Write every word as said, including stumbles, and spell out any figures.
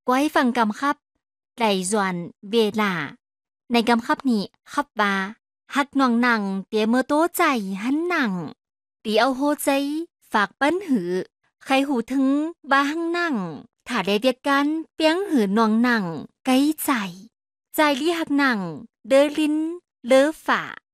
ก้อยฟังกำครับไหลจวนเวลาในกำครับนี้ครับว่าฮักน้องหนังเตียเมื่อโตใจหันหนังตีเอาโฮใจฝากปั้นหือใครหูถึงบ้าหังหนังถ้าได้เวียกกันเปียงหือน้องหนังไกลใจใจลี่ฮักหนังเดอลินเลอฝ่า